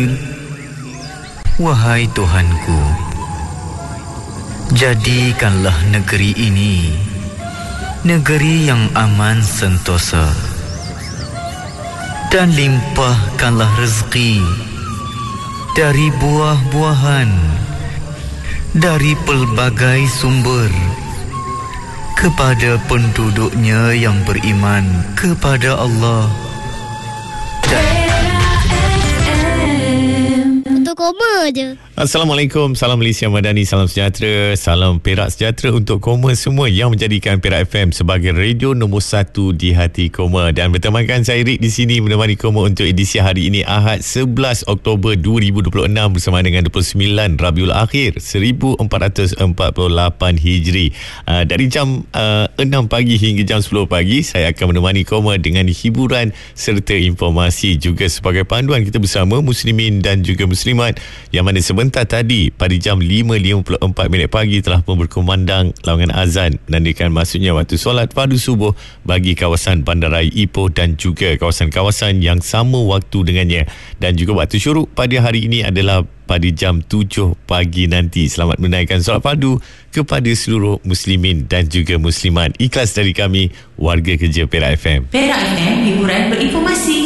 Wahai Tuhanku, jadikanlah negeri ini negeri yang aman sentosa, dan limpahkanlah rezeki dari buah-buahan, dari pelbagai sumber, kepada penduduknya yang beriman kepada Allah. Untuk koma je. Assalamualaikum, salam Malaysia Madani, salam sejahtera, salam Perak sejahtera untuk Koma semua yang menjadikan Perak FM sebagai radio nombor 1 di hati Koma. Dan bertemankan saya Rick di sini menemani Koma untuk edisi hari ini Ahad 11 Oktober 2026 bersama dengan 29 Rabiul Akhir 1448 Hijri. Dari jam 6 pagi hingga jam 10 pagi saya akan menemani Koma dengan hiburan serta informasi, juga sebagai panduan kita bersama muslimin dan juga muslimat, yang mana sebentar tadi pada jam 5.54 pagi telah pun berkumandang lawangan azan menandakan masuknya waktu solat fardu subuh bagi kawasan Bandaraya Ipoh dan juga kawasan-kawasan yang sama waktu dengannya. Dan juga waktu syuruk pada hari ini adalah pada jam 7 pagi nanti. Selamat menunaikan solat fardu kepada seluruh muslimin dan juga muslimat. Ikhlas dari kami, warga kerja Perak FM. Perak FM, hiburan berinformasi.